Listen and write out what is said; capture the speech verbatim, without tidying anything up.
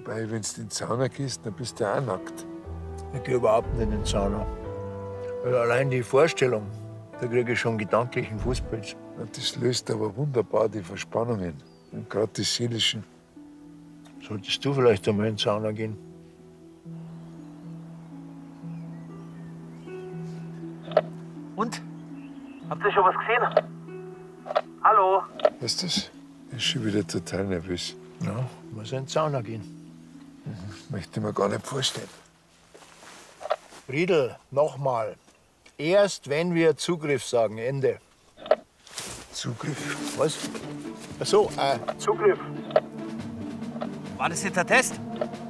Wobei, wenn du in den Sauna gehst, dann bist du ja auch nackt. Ich gehe überhaupt nicht in den Sauna. Weil allein die Vorstellung, da kriege ich schon gedanklichen Fußpilz. Das löst aber wunderbar die Verspannungen, und gerade die seelischen. Solltest du vielleicht einmal in die Sauna gehen? Und? Habt ihr schon was gesehen? Hallo? Was ist das? Ich bin schon wieder total nervös. Ja, muss in die Sauna gehen. Mhm. Möchte ich mir gar nicht vorstellen. Riedl, nochmal. Erst wenn wir Zugriff sagen, Ende. Zugriff? Was? Ach so, äh, Zugriff. War das jetzt ein Test?